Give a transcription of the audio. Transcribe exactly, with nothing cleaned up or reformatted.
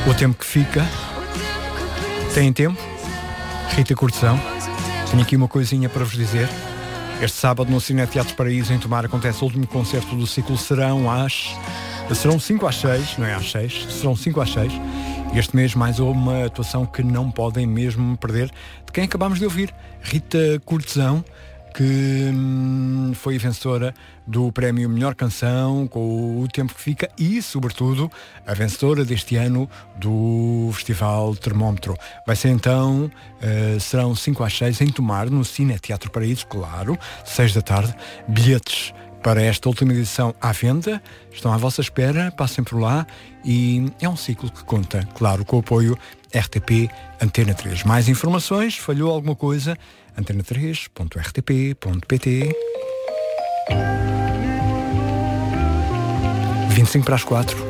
O tempo que fica. Tem tempo? Rita Cortesão. Tenho aqui uma coisinha para vos dizer. Este sábado no Cine Teatro Paraíso, em Tomar, acontece o último concerto do ciclo. Serão às... Serão cinco às seis, não é às seis, serão cinco às seis. Este mês mais uma atuação que não podem mesmo perder, de quem acabámos de ouvir, Rita Cortesão, que hum, foi vencedora do prémio Melhor Canção com O Tempo que Fica e, sobretudo, a vencedora deste ano do Festival Termómetro. Vai ser então, uh, serão cinco às seis em Tomar, no Cine Teatro Paraíso, claro, seis da tarde, bilhetes para esta última edição à venda, estão à vossa espera, passem por lá e é um ciclo que conta, claro, com o apoio R T P Antena três. Mais informações, falhou alguma coisa, antena três ponto r t p ponto p t. vinte e cinco para as quatro.